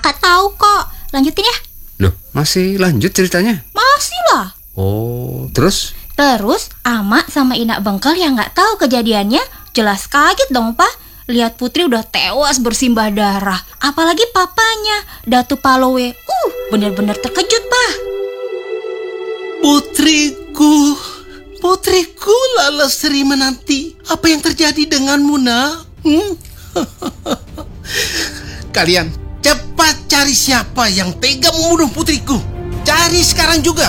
Kakak tahu kok. Lanjutin ya. Loh, masih lanjut ceritanya? Masih lah. Oh, terus? Terus Ama sama Ina Bengkel yang nggak tahu kejadiannya jelas kaget dong, Pak. Lihat Putri udah tewas bersimbah darah. Apalagi papanya, Datu Palowe. Bener-bener terkejut, Pak. Putriku Lala Sri Menanti. Apa yang terjadi denganmu, nak? Kalian cepat cari siapa yang tega membunuh putriku. Cari sekarang juga.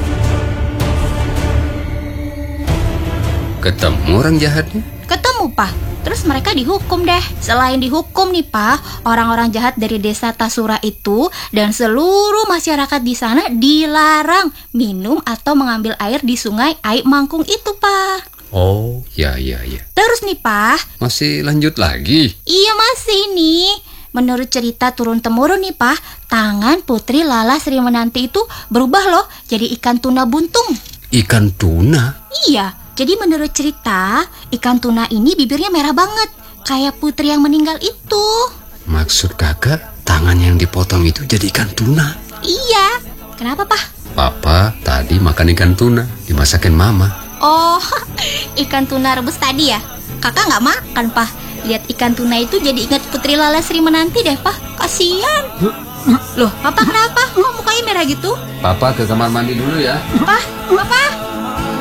Ketemu orang jahatnya? Ketemu, Pak. Terus mereka dihukum deh. Selain dihukum nih, Pak, orang-orang jahat dari desa Tasura itu dan seluruh masyarakat di sana dilarang minum atau mengambil air di sungai Aik Mangkung itu, Pak. Oh, ya. Terus nih, Pak. Masih lanjut lagi? Iya, masih nih. Menurut cerita turun-temurun nih, Pak, tangan Putri Lala Sri Menanti itu berubah loh jadi ikan tuna buntung. Ikan tuna? Iya. Jadi menurut cerita, ikan tuna ini bibirnya merah banget, kayak Putri yang meninggal itu. Maksud kakak, tangan yang dipotong itu jadi ikan tuna? Iya. Kenapa, Pak? Papa tadi makan ikan tuna, dimasakin mama. Oh, ikan tuna rebus tadi ya? Kakak nggak makan, Pak. Lihat ikan tuna itu jadi ingat Putri Lala Sri Menanti deh, Pak. Kasian. Loh, Papa kenapa? Kok mukanya merah gitu? Papa ke kamar mandi dulu ya. Papa.